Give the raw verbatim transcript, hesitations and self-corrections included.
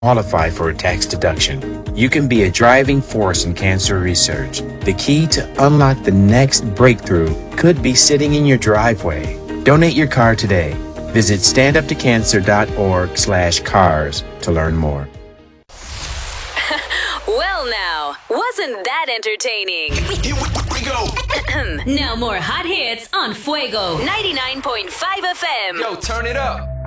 qualify for a tax deduction. You can be a driving force in cancer research. The key to unlock the next breakthrough could be sitting in your driveway. Donate your car today. Visit standuptocancer.org slash cars to learn more. Well now, wasn't that entertaining? Here we go. Now more hot hits on Fuego ninety-nine point five F M. Yo, turn it up.